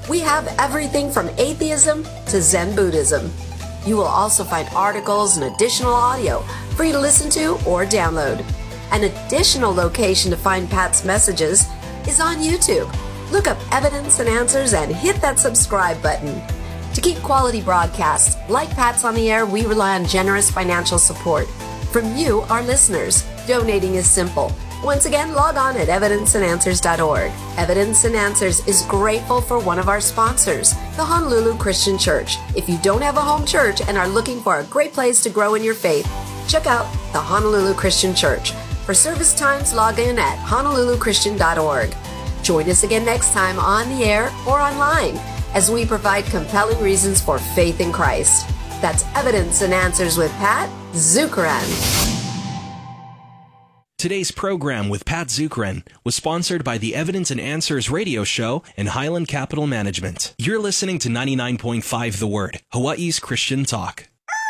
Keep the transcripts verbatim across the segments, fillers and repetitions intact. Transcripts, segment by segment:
We have everything from atheism to Zen Buddhism. You will also find articles and additional audio for you to listen to or download. An additional location to find Pat's messages is on YouTube. Look up Evidence and Answers and hit that subscribe button. To keep quality broadcasts like Pat's on the air, we rely on generous financial support from you, our listeners. Donating is simple. Once again, log on at evidence and answers dot org. Evidence and Answers is grateful for one of our sponsors, the Honolulu Christian Church. If you don't have a home church and are looking for a great place to grow in your faith, check out the Honolulu Christian Church. For service times, log in at honolulu christian dot org. Join us again next time on the air or online as we provide compelling reasons for faith in Christ. That's Evidence and Answers with Pat Zukeran. Today's program with Pat Zukeran was sponsored by the Evidence and Answers radio show and Highland Capital Management. You're listening to ninety-nine point five The Word, Hawaii's Christian talk.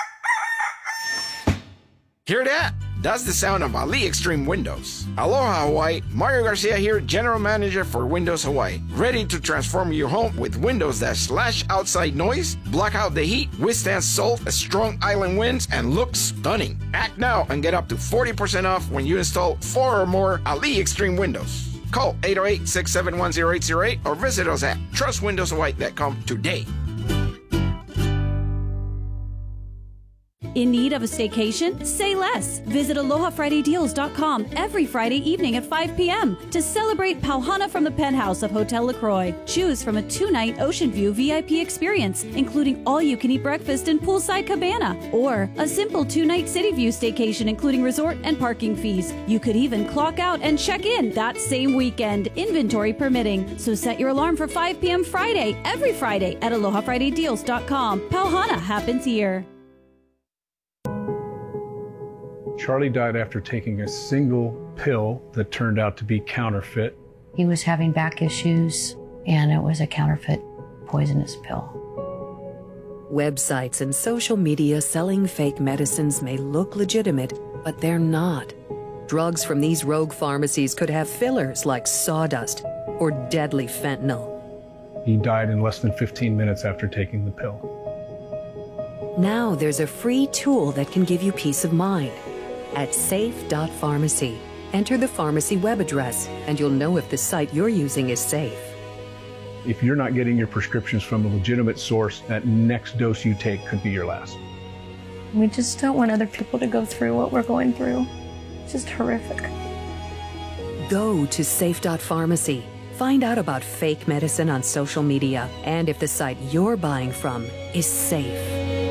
Hear that? That's the sound of Ali Extreme Windows. Aloha Hawaii, Mario Garcia here, General Manager for Windows Hawaii. Ready to transform your home with windows that slash outside noise, block out the heat, withstand salt, strong island winds, and look stunning. Act now and get up to forty percent off when you install four or more Ali Extreme Windows. Call eight oh eight, six seven one, oh eight oh eight or visit us at trust windows hawaii dot com today. In need of a staycation? Say less. Visit aloha friday deals dot com every Friday evening at five p.m. to celebrate Pauhana from the penthouse of Hotel LaCroix. Choose from a two-night Ocean View V I P experience, including all-you-can-eat breakfast and poolside cabana, or a simple two-night City View staycation, including resort and parking fees. You could even clock out and check in that same weekend, inventory permitting. So set your alarm for five p.m. Friday, every Friday at aloha friday deals dot com. Pauhana happens here. Charlie died after taking a single pill that turned out to be counterfeit. He was having back issues, and it was a counterfeit poisonous pill. Websites and social media selling fake medicines may look legitimate, but they're not. Drugs from these rogue pharmacies could have fillers like sawdust or deadly fentanyl. He died in less than fifteen minutes after taking the pill. Now there's a free tool that can give you peace of mind. At safe dot pharmacy, enter the pharmacy web address, and you'll know if the site you're using is safe. If you're not getting your prescriptions from a legitimate source, that next dose you take could be your last. We just don't want other people to go through what we're going through. It's just horrific. Go to safe dot pharmacy. Find out about fake medicine on social media and if the site you're buying from is safe.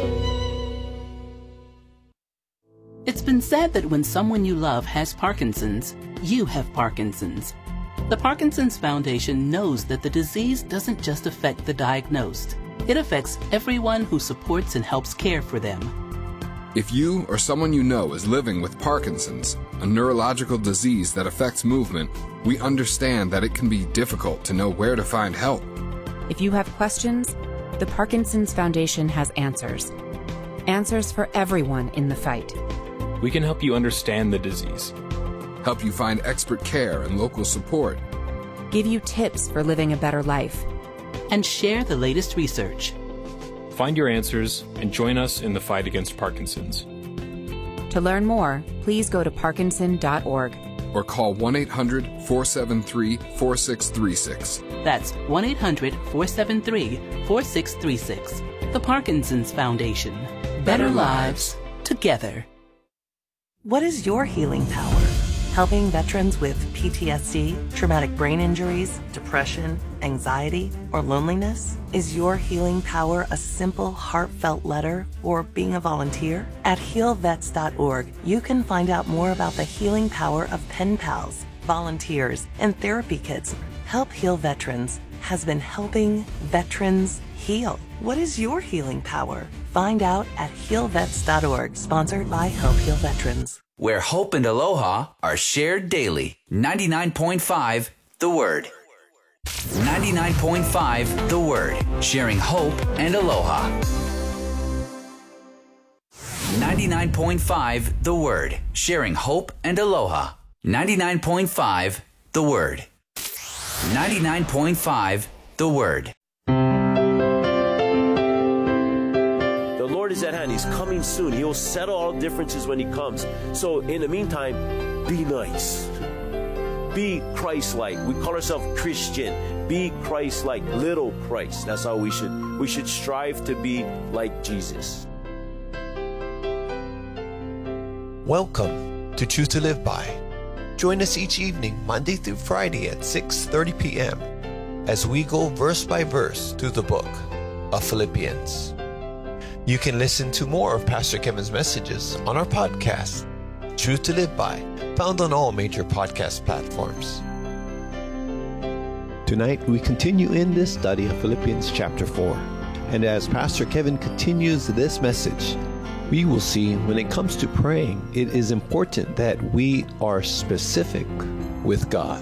It's been said that when someone you love has Parkinson's, you have Parkinson's. The Parkinson's Foundation knows that the disease doesn't just affect the diagnosed. It affects everyone who supports and helps care for them. If you or someone you know is living with Parkinson's, a neurological disease that affects movement, we understand that it can be difficult to know where to find help. If you have questions, the Parkinson's Foundation has answers. Answers for everyone in the fight. We can help you understand the disease, help you find expert care and local support, give you tips for living a better life, and share the latest research. Find your answers and join us in the fight against Parkinson's. To learn more, please go to parkinson dot org or call one eight hundred, four seven three, four six three six. That's one eight hundred, four seven three, four six three six. The Parkinson's Foundation. Better lives together. What is your healing power? Helping veterans with P T S D, traumatic brain injuries, depression, anxiety, or loneliness? Is your healing power a simple, heartfelt letter or being a volunteer? At heal vets dot org, you can find out more about the healing power of pen pals, volunteers, and therapy kits. Help Heal Veterans has been helping veterans heal. What is your healing power? Find out at heal vets dot org, sponsored by Help Heal Veterans. Where hope and aloha are shared daily. ninety-nine point five The Word. ninety-nine point five The Word. Sharing hope and aloha. ninety-nine point five The Word. Sharing hope and aloha. ninety-nine point five The Word. ninety-nine point five The Word. Lord is at hand. He's coming soon. He will settle all differences when he comes. So in the meantime, be nice. Be Christ-like. We call ourselves Christian. Be Christ-like. Little Christ. That's how we should we should strive to be like Jesus. Welcome to Choose to Live By. Join us each evening, Monday through Friday at six thirty p.m. as we go verse by verse through the book of Philippians. You can listen to more of Pastor Kevin's messages on our podcast, Choose to Live By, found on all major podcast platforms. Tonight, we continue in this study of Philippians chapter four. And as Pastor Kevin continues this message, we will see when it comes to praying, it is important that we are specific with God.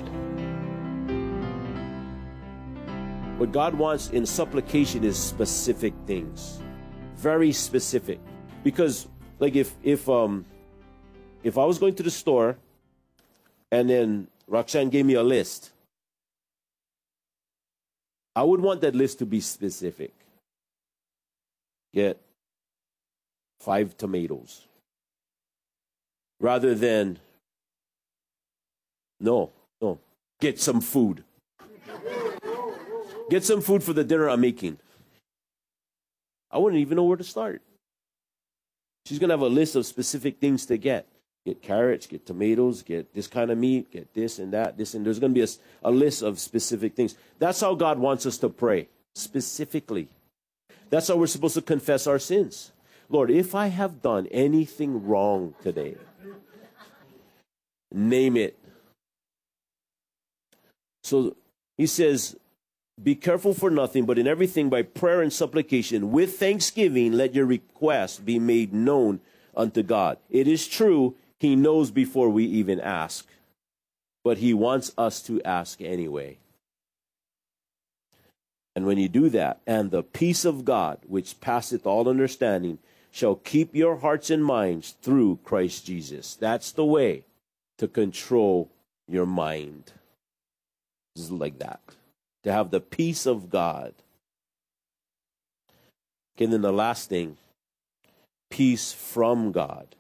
What God wants in supplication is specific things. Very specific. Because like if if um if I was going to the store and then Roxanne gave me a list, I would want that list to be specific. Get five tomatoes. Rather than, no, no, get some food. Get some food for the dinner I'm making. I wouldn't even know where to start. She's going to have a list of specific things to get. Get carrots, get tomatoes, get this kind of meat, get this and that, this and there's going to be a, a list of specific things. That's how God wants us to pray, specifically. That's how we're supposed to confess our sins. Lord, if I have done anything wrong today, name it. So he says, be careful for nothing, but in everything by prayer and supplication, with thanksgiving, let your request be made known unto God. It is true, he knows before we even ask, but he wants us to ask anyway. And when you do that, and the peace of God, which passeth all understanding, shall keep your hearts and minds through Christ Jesus. That's the way to control your mind. Just like that. To have the peace of God. Okay, and then the last thing, peace from God.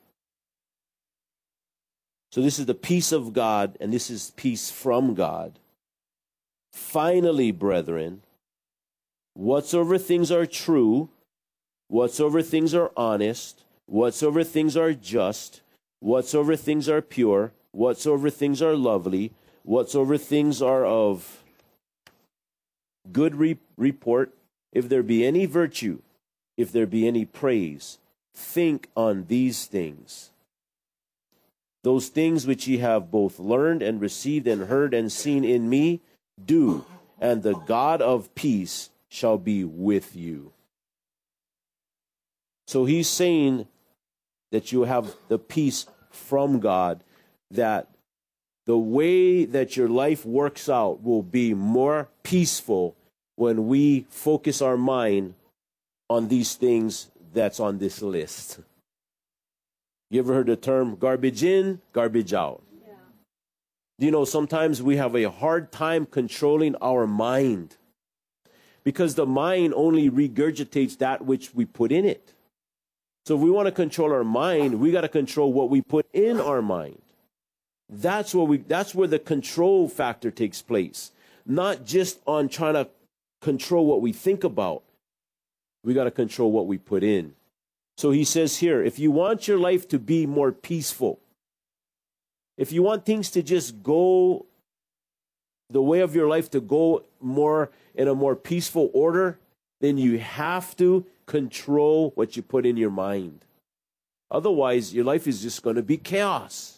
So this is the peace of God, and this is peace from God. Finally, brethren, whatsoever things are true, whatsoever things are honest, whatsoever things are just, whatsoever things are pure, whatsoever things are lovely, whatsoever things are of good re- report, if there be any virtue, if there be any praise, think on these things. Those things which ye have both learned and received and heard and seen in me, do, and the God of peace shall be with you. So he's saying that you have the peace from God, that the way that your life works out will be more peaceful when we focus our mind on these things that's on this list. You ever heard the term garbage in, garbage out? Yeah. You know, sometimes we have a hard time controlling our mind because the mind only regurgitates that which we put in it. So if we want to control our mind, we got to control what we put in our mind. That's where we that's where the control factor takes place. Not just on trying to control what we think about. We got to control what we put in. So he says here, if you want your life to be more peaceful, if you want things to just go, the way of your life to go more in a more peaceful order, then you have to control what you put in your mind. Otherwise, your life is just going to be chaos.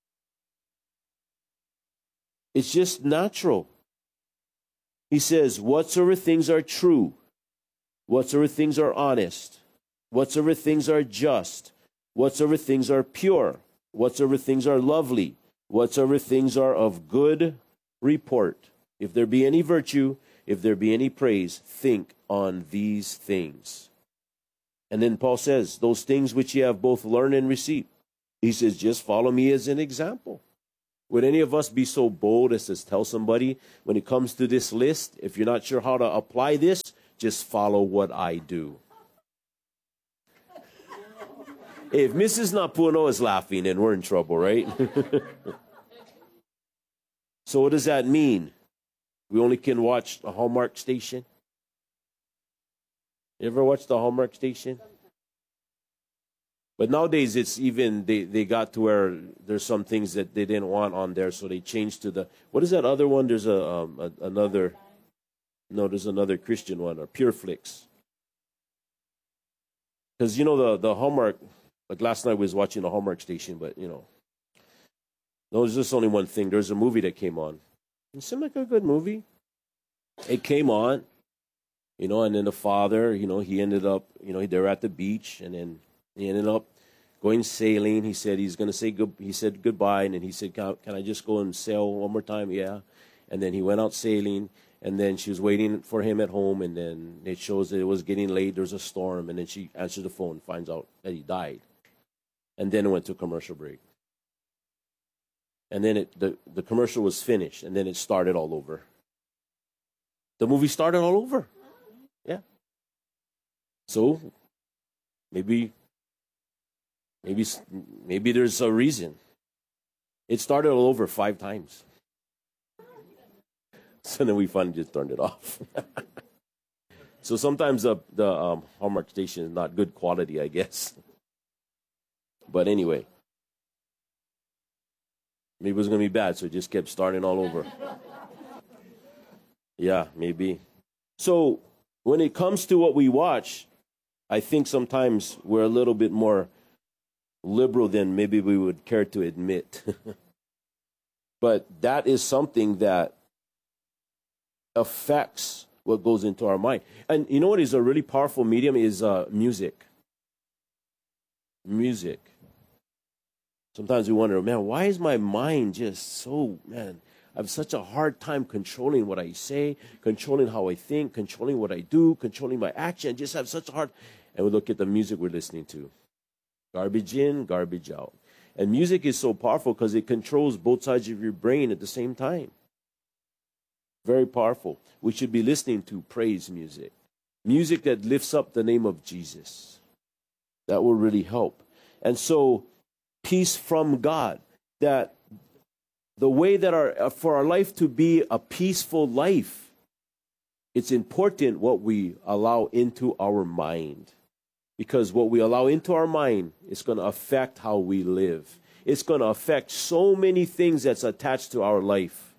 It's just natural. He says, whatsoever things are true, whatsoever things are honest, whatsoever things are just, whatsoever things are pure, whatsoever things are lovely, whatsoever things are of good report, if there be any virtue, if there be any praise, think on these things. And then Paul says, those things which ye have both learned and received. He says, just follow me as an example. Would any of us be so bold as to tell somebody, when it comes to this list, if you're not sure how to apply this, just follow what I do? If Missus Napuno is laughing, then we're in trouble, right? So what does that mean? We only can watch a Hallmark station? You ever watch the Hallmark station? But nowadays it's even, they, they got to where there's some things that they didn't want on there, so they changed to the, what is that other one? There's a, um, a another, no, there's another Christian one, or Pure Flix. Because, you know, the, the Hallmark, like last night we was watching the Hallmark station, but, you know, no, there's just only one thing. There's a movie that came on. It seemed like a good movie. It came on, you know, and then the father, you know, he ended up, you know, they were at the beach, and then he ended up going sailing. He said he's going to say good. He said goodbye, and then he said, can, can I just go and sail one more time? Yeah. And then he went out sailing, and then she was waiting for him at home, and then it shows that it was getting late. There's a storm, and then she answers the phone, finds out that he died. And then it went to a commercial break. And then it, the, the commercial was finished, and then it started all over. The movie started all over. Yeah. So maybe, maybe, maybe there's a reason. It started all over five times. So then we finally just turned it off. So sometimes the, the um, Hallmark station is not good quality, I guess. But anyway, maybe it was going to be bad, so it just kept starting all over. Yeah, maybe. So when it comes to what we watch, I think sometimes we're a little bit more liberal than maybe we would care to admit. But that is something that affects what goes into our mind. And you know what is a really powerful medium is uh, music. Music. Sometimes we wonder, man, why is my mind just so, man, I have such a hard time controlling what I say, controlling how I think, controlling what I do, controlling my action. I just have such a hard, and we look at the music we're listening to. Garbage in, garbage out. And music is so powerful because it controls both sides of your brain at the same time. Very powerful. We should be listening to praise music. Music that lifts up the name of Jesus. That will really help. And so, peace from God. That the way that our, for our life to be a peaceful life, it's important what we allow into our mind. Because what we allow into our mind is going to affect how we live. It's going to affect so many things that's attached to our life.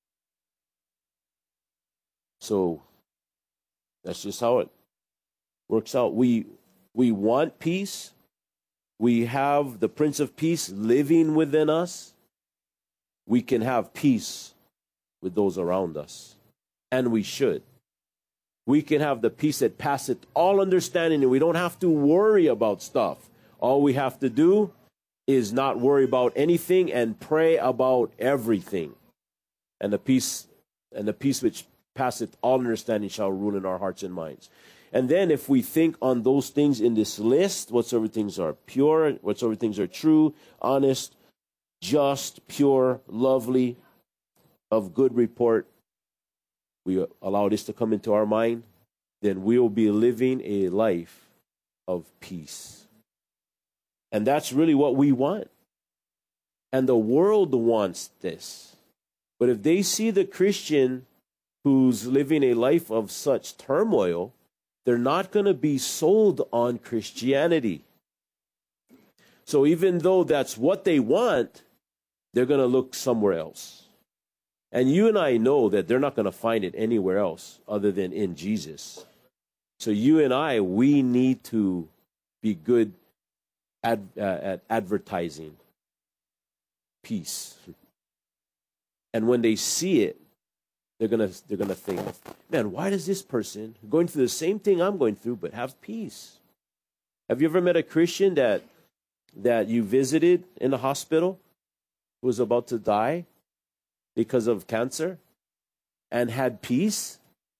So that's just how it works out. We we want peace. We have the Prince of Peace living within us. We can have peace with those around us. And we should. We can have the peace that passeth all understanding, and we don't have to worry about stuff. All we have to do is not worry about anything and pray about everything. And the peace and the peace which passeth all understanding shall rule in our hearts and minds. And then if we think on those things in this list, whatsoever things are pure, whatsoever things are true, honest, just, pure, lovely, of good report, we allow this to come into our mind, then we will be living a life of peace. And that's really what we want. And the world wants this. But if they see the Christian who's living a life of such turmoil, they're not going to be sold on Christianity. So even though that's what they want, they're going to look somewhere else. And you and I know that they're not going to find it anywhere else other than in Jesus. So you and I, we need to be good at, uh, at advertising peace. And when they see it, they're gonna they're gonna think, man, why does this person going through the same thing I'm going through but have peace? Have you ever met a Christian that that you visited in the hospital who was about to die because of cancer and had peace?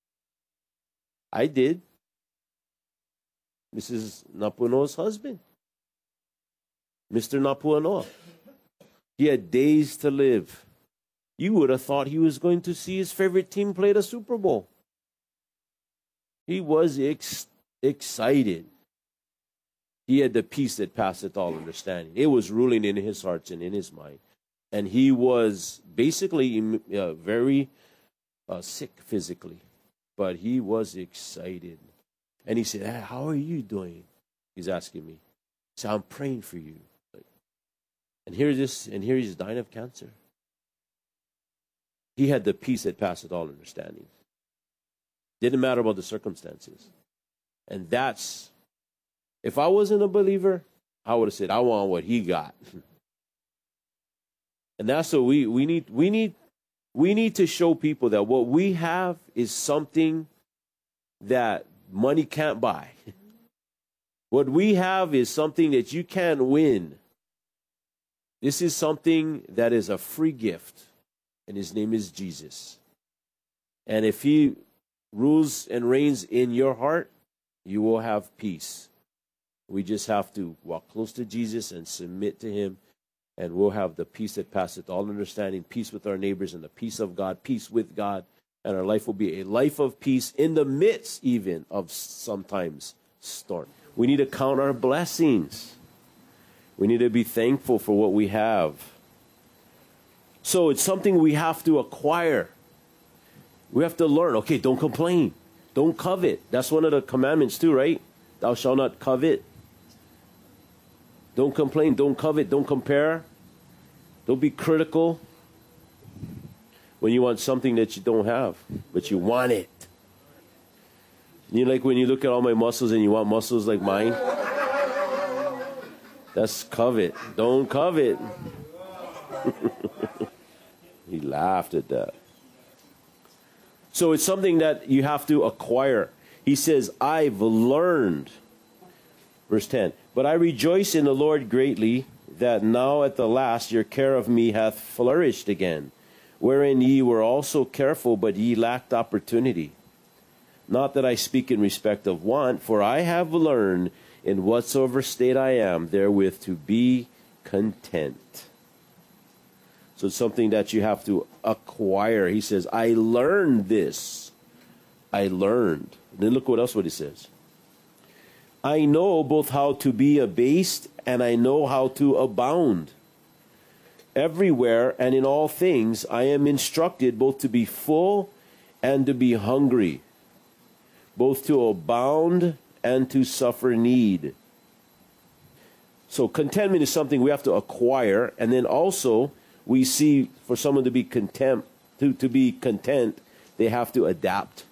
I did. Missus Napuano's husband, Mister Napuano. He had days to live. You would have thought he was going to see his favorite team play the Super Bowl. He was ex- excited. He had the peace that passeth all understanding. It was ruling in his heart and in his mind. And he was basically uh, very uh, sick physically, but he was excited. And he said, hey, how are you doing? He's asking me. He said, I'm praying for you. And here this, and here he's dying of cancer. He had the peace that passeth all understanding. Didn't matter about the circumstances. And that's, if I wasn't a believer, I would have said, I want what he got. And that's what we, we need, we need, we need to show people that what we have is something that money can't buy. What we have is something that you can't win. This is something that is a free gift, and his name is Jesus. And if he rules and reigns in your heart, you will have peace. We just have to walk close to Jesus and submit to him, and we'll have the peace that passeth all understanding, peace with our neighbors, and the peace of God, peace with God, and our life will be a life of peace in the midst even of sometimes storm. We need to count our blessings. We need to be thankful for what we have. So it's something we have to acquire. We have to learn. Okay, don't complain. Don't covet. That's one of the commandments too, right? Thou shalt not covet. Don't complain. Don't covet. Don't compare. Don't be critical when you want something that you don't have, but you want it. You know, like when you look at all my muscles and you want muscles like mine? That's covet. Don't covet. He laughed at that. So it's something that you have to acquire. He says, I've learned. Verse ten. But I rejoice in the Lord greatly, that now at the last your care of me hath flourished again, wherein ye were also careful, but ye lacked opportunity. Not that I speak in respect of want, for I have learned in whatsoever state I am, therewith to be content. So it's something that you have to acquire. He says, I learned this. I learned. And then look what else what he says. I know both how to be abased, and I know how to abound. Everywhere and in all things I am instructed both to be full and to be hungry, both to abound and to suffer need. So contentment is something we have to acquire, and then also we see for someone to be content, to, to be content, they have to adapt.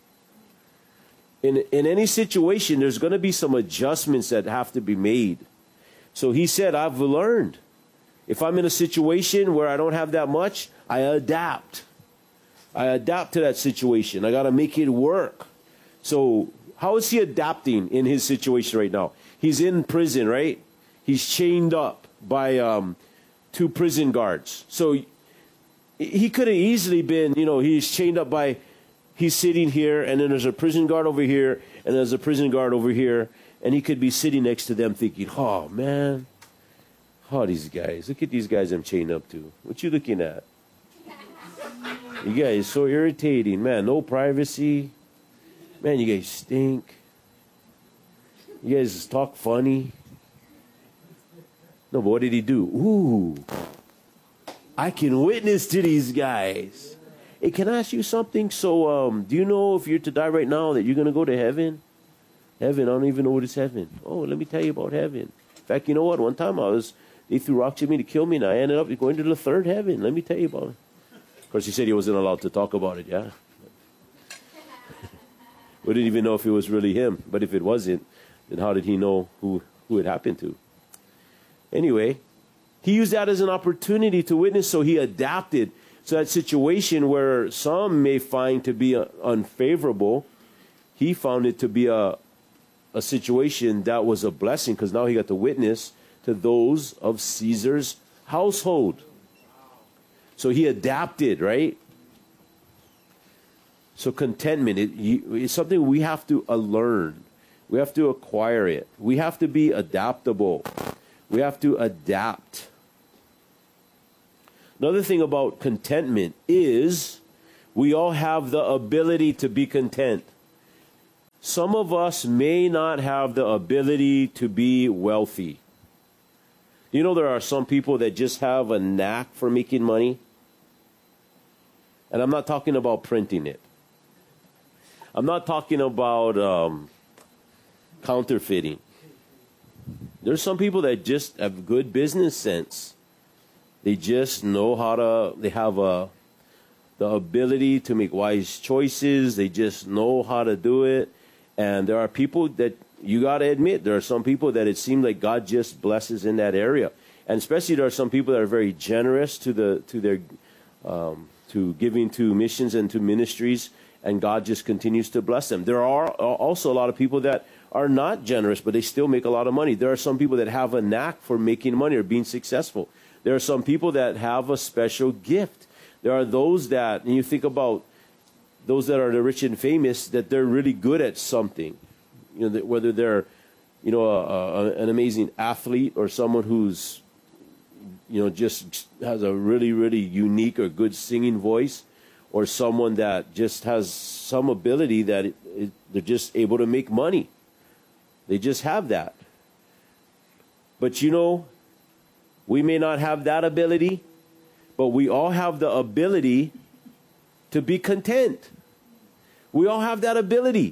In in any situation, there's going to be some adjustments that have to be made. So he said, I've learned. If I'm in a situation where I don't have that much, I adapt. I adapt to that situation. I got to make it work. So how is he adapting in his situation right now? He's in prison, right? He's chained up by um, two prison guards. So he could have easily been, you know, he's chained up by, he's sitting here, and then there's a prison guard over here, and there's a prison guard over here, and he could be sitting next to them thinking, oh, man, oh, these guys, look at these guys I'm chained up to. What you looking at? You guys so irritating, man, no privacy. Man, you guys stink. You guys talk funny. No, but what did he do? Ooh, I can witness to these guys. Hey, can I ask you something? So, um, do you know if you're to die right now that you're going to go to heaven? Heaven, I don't even know what is heaven. Oh, let me tell you about heaven. In fact, you know what? One time I was, they threw rocks at me to kill me, and I ended up going to the third heaven. Let me tell you about it. Of course, he said he wasn't allowed to talk about it, yeah? We didn't even know if it was really him. But if it wasn't, then how did he know who, who it happened to? Anyway, he used that as an opportunity to witness, so he adapted. So that situation where some may find to be unfavorable, he found it to be a, a situation that was a blessing, because now he got to witness to those of Caesar's household. So he adapted, right? So contentment, it, it's something we have to uh, learn. We have to acquire it. We have to be adaptable. We have to adapt. Another thing about contentment is we all have the ability to be content. Some some of us may not have the ability to be wealthy. You know, there are some people that just have a knack for making money. And I'm not talking about printing it. I'm not talking about um, counterfeiting. There's some people that just have good business sense. They just know how to, they have a, the ability to make wise choices. They just know how to do it. And there are people that, you got to admit, there are some people that it seems like God just blesses in that area. And especially there are some people that are very generous to the to their um, to giving to missions and to ministries, and God just continues to bless them. There are also a lot of people that are not generous, but they still make a lot of money. There are some people that have a knack for making money or being successful. There are some people that have a special gift. There are those that, and you think about those that are the rich and famous, that they're really good at something. You know, that whether they're, you know, a, a, an amazing athlete or someone who's, you know, just has a really, really unique or good singing voice, or someone that just has some ability that it, it, they're just able to make money. They just have that. But, you know, we may not have that ability, but we all have the ability to be content. We all have that ability.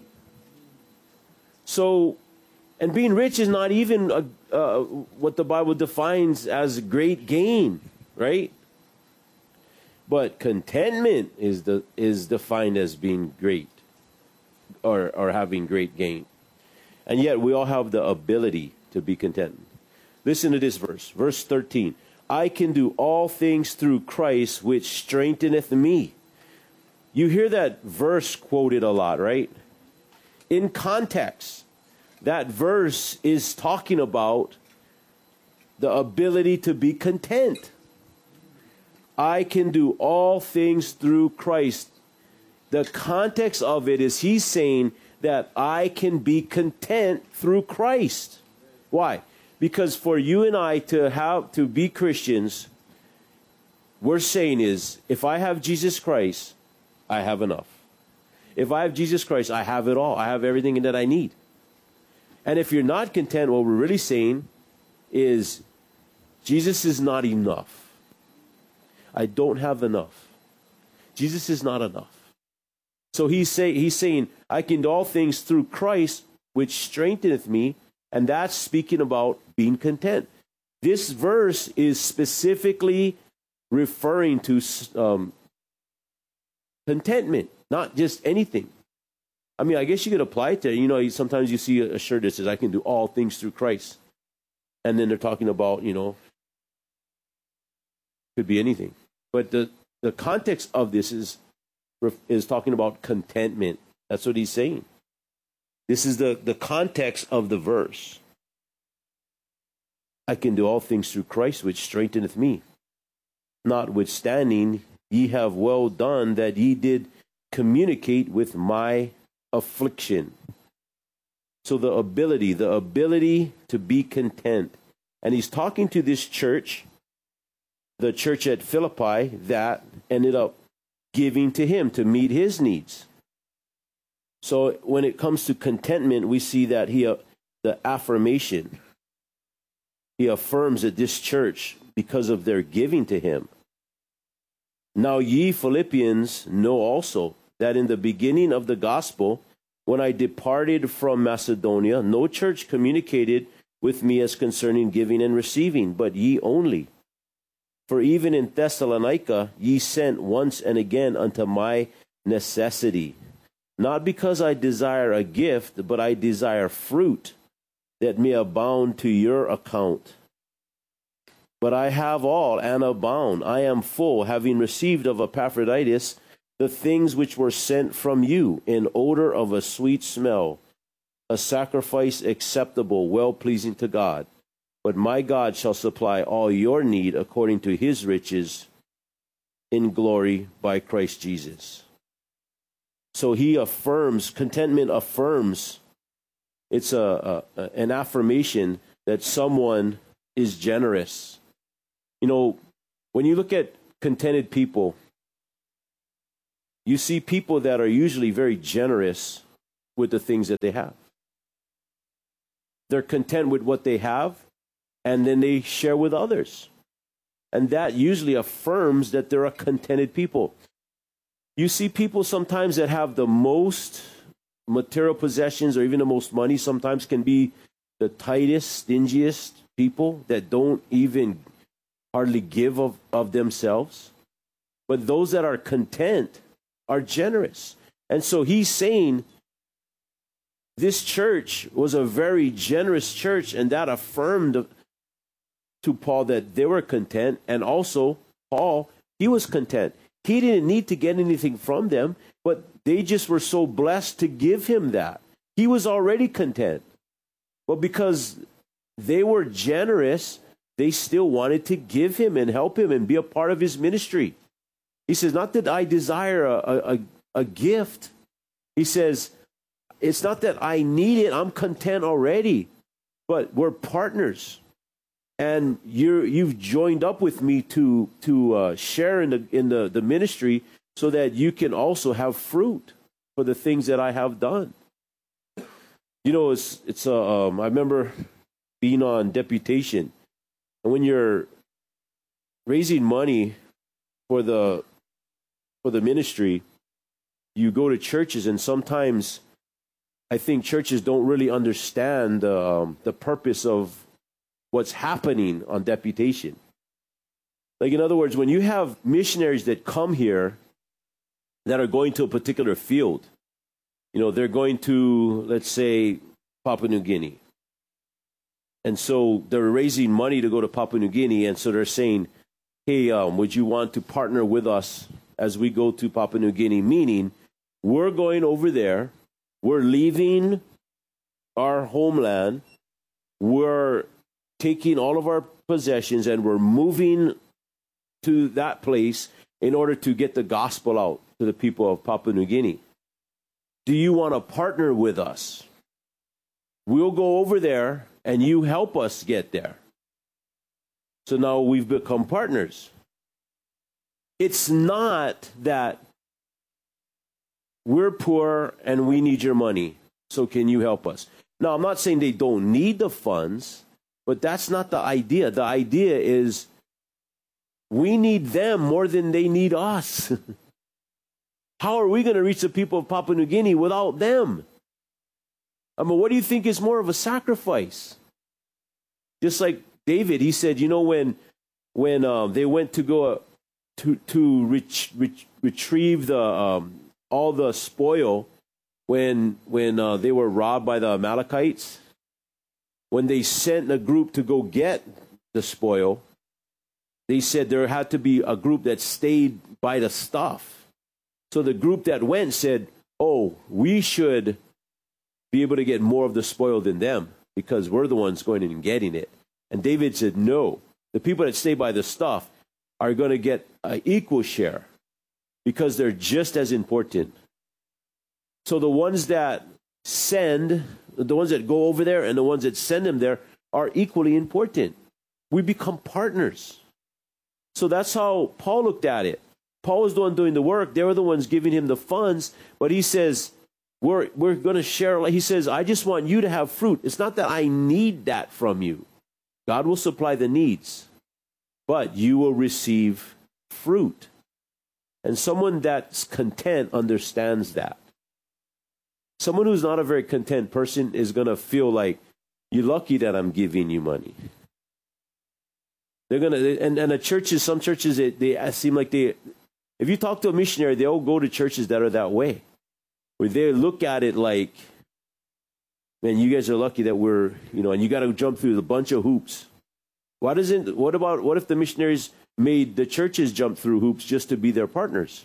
So, and being rich is not even a, uh, what the Bible defines as great gain, right? But contentment is the is defined as being great, or or having great gain. And yet we all have the ability to be content. Listen to this verse, verse thirteen. I can do all things through Christ, which strengtheneth me. You hear that verse quoted a lot, right? In context, that verse is talking about the ability to be content. I can do all things through Christ. The context of it is he's saying that I can be content through Christ. Why? Because for you and I to have to be Christians, we're saying is, if I have Jesus Christ, I have enough. If I have Jesus Christ, I have it all. I have everything that I need. And if you're not content, what we're really saying is, Jesus is not enough. I don't have enough. Jesus is not enough. So he's, say, he's saying, I can do all things through Christ, which strengtheneth me. And that's speaking about being content. This verse is specifically referring to um, contentment, not just anything. I mean, I guess you could apply it to, you know, sometimes you see a shirt that says, I can do all things through Christ. And then they're talking about, you know, could be anything. But the, the context of this is, is talking about contentment. That's what he's saying. This is the, the context of the verse. I can do all things through Christ, which strengtheneth me. Notwithstanding, ye have well done that ye did communicate with my affliction. So the ability, the ability to be content. And he's talking to this church, the church at Philippi, that ended up giving to him to meet his needs. So when it comes to contentment, we see that he, uh, the affirmation, he affirms that this church, because of their giving to him. Now ye Philippians know also that in the beginning of the gospel, when I departed from Macedonia, no church communicated with me as concerning giving and receiving, but ye only. For even in Thessalonica ye sent once and again unto my necessity. Not because I desire a gift, but I desire fruit that may abound to your account. But I have all and abound. I am full, having received of Epaphroditus the things which were sent from you, in odor of a sweet smell, a sacrifice acceptable, well-pleasing to God. But my God shall supply all your need according to his riches in glory by Christ Jesus. So he affirms, contentment affirms, it's a, a an affirmation that someone is generous. You know, when you look at contented people, you see people that are usually very generous with the things that they have. They're content with what they have, and then they share with others. And that usually affirms that they're a contented people. You see people sometimes that have the most material possessions or even the most money sometimes can be the tightest, stingiest people that don't even hardly give of, of themselves. But those that are content are generous. And so he's saying this church was a very generous church, and that affirmed to Paul that they were content. And also, Paul, he was content. He didn't need to get anything from them, but they just were so blessed to give him that. He was already content. But because they were generous, they still wanted to give him and help him and be a part of his ministry. He says, not that I desire a, a, a gift. He says, it's not that I need it. I'm content already. But we're partners. And you're, you've joined up with me to, to uh, share in, the, in the, the ministry so that you can also have fruit for the things that I have done. You know, it's, it's uh, um, I remember being on deputation. And when you're raising money for the, for the ministry, you go to churches, and sometimes I think churches don't really understand um, the purpose of what's happening on deputation. Like, in other words, when you have missionaries that come here that are going to a particular field, you know, they're going to, let's say, Papua New Guinea. And so they're raising money to go to Papua New Guinea, and so they're saying, hey, um, would you want to partner with us as we go to Papua New Guinea? Meaning, we're going over there, we're leaving our homeland, we're taking all of our possessions, and we're moving to that place in order to get the gospel out to the people of Papua New Guinea. Do you want to partner with us? We'll go over there, and you help us get there. So now we've become partners. It's not that we're poor and we need your money, so can you help us? Now, I'm not saying they don't need the funds, but that's not the idea. The idea is we need them more than they need us. How are we going to reach the people of Papua New Guinea without them? I mean, what do you think is more of a sacrifice? Just like David, he said, you know, when when um, they went to go uh, to to ret- ret- retrieve the um, all the spoil when when uh, they were robbed by the Amalekites, when they sent a group to go get the spoil, they said there had to be a group that stayed by the stuff. So the group that went said, oh, we should be able to get more of the spoil than them because we're the ones going in and getting it. And David said, no, the people that stay by the stuff are going to get an equal share because they're just as important. So the ones that send, the ones that go over there and the ones that send them there are equally important. We become partners. So that's how Paul looked at it. Paul was the one doing the work. They were the ones giving him the funds. But he says, we're, we're going to share. He says, I just want you to have fruit. It's not that I need that from you. God will supply the needs, but you will receive fruit. And someone that's content understands that. Someone who's not a very content person is going to feel like, you're lucky that I'm giving you money. They're going to, and, and the churches, some churches, they, they seem like they, if you talk to a missionary, they all go to churches that are that way, where they look at it like, man, you guys are lucky that we're, you know, and you got to jump through a bunch of hoops. Why doesn't, what about, what if the missionaries made the churches jump through hoops just to be their partners?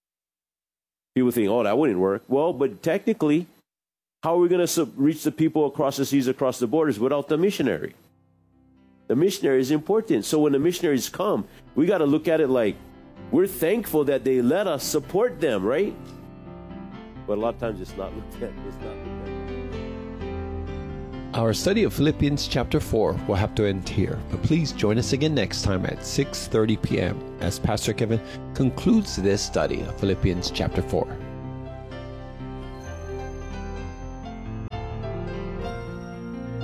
People think, oh, that wouldn't work. Well, but technically, how are we going to reach the people across the seas, across the borders without the missionary? The missionary is important. So when the missionaries come, we got to look at it like, we're thankful that they let us support them, right? But a lot of times it's not looked at. It's not looked at. Our study of Philippians chapter four will have to end here, but please join us again next time at six thirty p.m. as Pastor Kevin concludes this study of Philippians chapter four.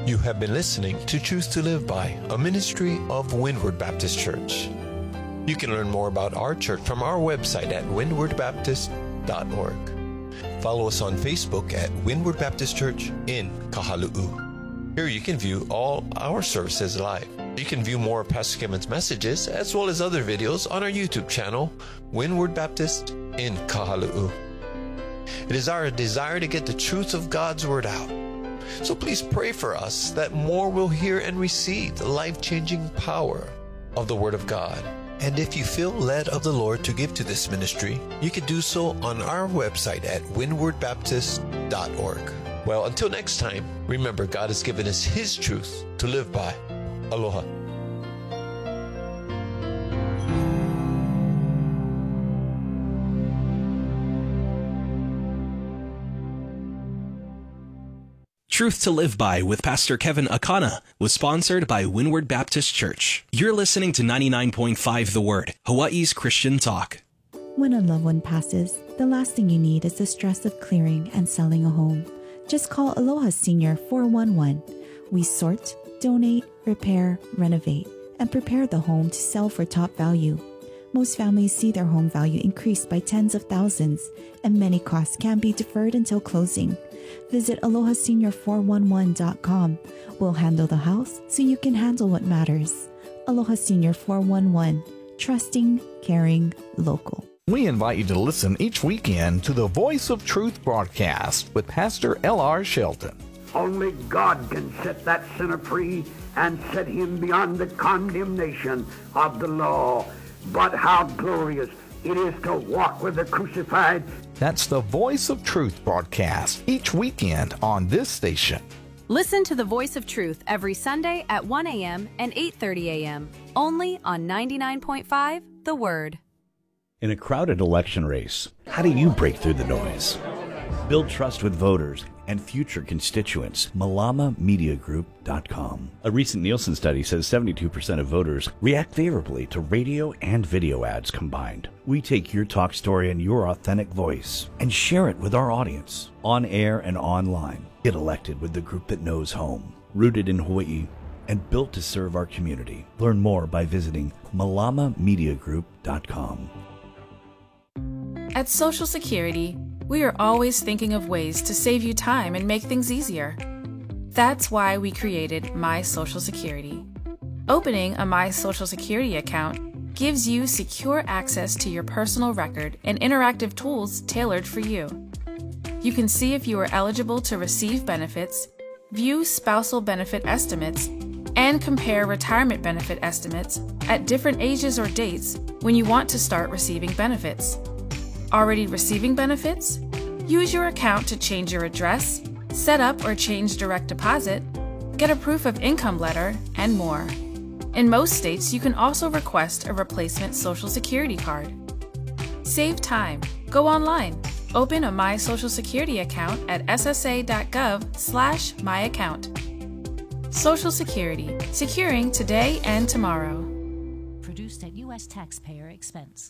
You have been listening to Truth to Live By, a ministry of Windward Baptist Church. You can learn more about our church from our website at windward baptist dot org. Follow us on Facebook at Windward Baptist Church in Kahalu'u. Here you can view all our services live. You can view more of Pastor Kevin's messages as well as other videos on our YouTube channel, Windward Baptist in Kahalu'u. It is our desire to get the truth of God's Word out. So please pray for us that more will hear and receive the life-changing power of the Word of God. And if you feel led of the Lord to give to this ministry, you can do so on our website at windward baptist dot org. Well, until next time, remember God has given us His truth to live by. Aloha. Truth to Live By with Pastor Kevin Akana was sponsored by Windward Baptist Church. You're listening to ninety-nine point five The Word, Hawaii's Christian talk. When a loved one passes, the last thing you need is the stress of clearing and selling a home. Just call Aloha Senior four one one. We sort, donate, repair, renovate, and prepare the home to sell for top value. Most families see their home value increase by tens of thousands, and many costs can be deferred until closing. Visit aloha senior four one one dot com. We'll handle the house so you can handle what matters. Aloha Senior four one one. Trusting, caring, local. We invite you to listen each weekend to the Voice of Truth broadcast with Pastor L R Shelton. Only God can set that sinner free and set him beyond the condemnation of the law. But how glorious it is to walk with the crucified. That's the Voice of Truth broadcast each weekend on this station. Listen to the Voice of Truth every Sunday at one a.m. and eight thirty a.m. only on ninety-nine point five The Word. In a crowded election race, how do you break through the noise? Build trust with voters and future constituents. Malama Media Group dot com. A recent Nielsen study says seventy-two percent of voters react favorably to radio and video ads combined. We take your talk story and your authentic voice and share it with our audience, on air and online. Get elected with the group that knows home, rooted in Hawaii, and built to serve our community. Learn more by visiting Malama Media Group dot com. At Social Security, we are always thinking of ways to save you time and make things easier. That's why we created My Social Security. Opening a My Social Security account gives you secure access to your personal record and interactive tools tailored for you. You can see if you are eligible to receive benefits, view spousal benefit estimates, and compare retirement benefit estimates at different ages or dates when you want to start receiving benefits. Already receiving benefits? Use your account to change your address, set up or change direct deposit, get a proof of income letter, and more. In most states, you can also request a replacement Social Security card. Save time. Go online. Open a My Social Security account at s s a dot gov slash my account. Social Security. Securing today and tomorrow. Produced at U S taxpayer expense.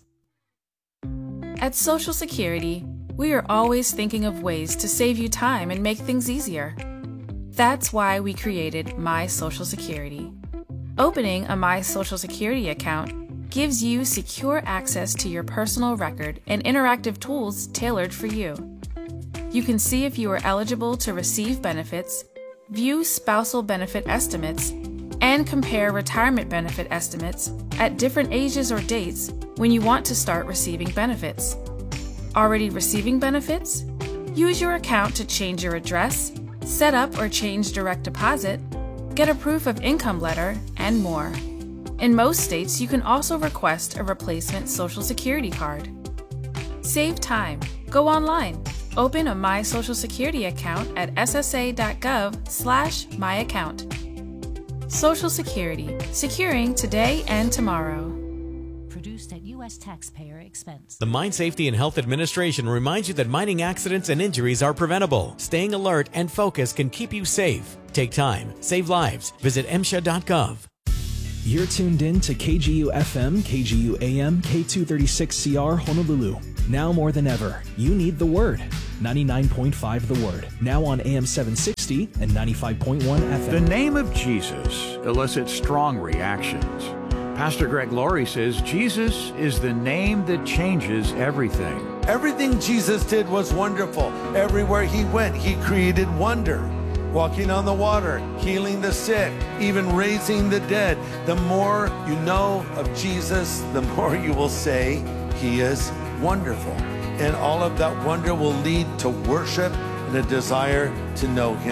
At Social Security, we are always thinking of ways to save you time and make things easier. That's why we created My Social Security. Opening a My Social Security account gives you secure access to your personal record and interactive tools tailored for you. You can see if you are eligible to receive benefits, view spousal benefit estimates, and compare retirement benefit estimates at different ages or dates when you want to start receiving benefits. Already receiving benefits? Use your account to change your address, set up or change direct deposit, get a proof of income letter, and more. In most states, you can also request a replacement Social Security card. Save time. Go online. Open a My Social Security account at s s a dot gov slash my account. Social Security. Securing today and tomorrow. Produced at U S taxpayer expense. The Mine Safety and Health Administration reminds you that mining accidents and injuries are preventable. Staying alert and focused can keep you safe. Take time, save lives. Visit m s h a dot gov. You're tuned in to K G U F M, K G U A M, K two thirty-six C R Honolulu. Now more than ever, you need the Word. ninety-nine point five The Word. Now on A M seven sixty and ninety-five point one F M. The name of Jesus elicits strong reactions. Pastor Greg Laurie says Jesus is the name that changes everything. Everything Jesus did was wonderful. Everywhere he went, he created wonder. Walking on the water, healing the sick, even raising the dead. The more you know of Jesus, the more you will say he is wonderful. And all of that wonder will lead to worship and a desire to know him.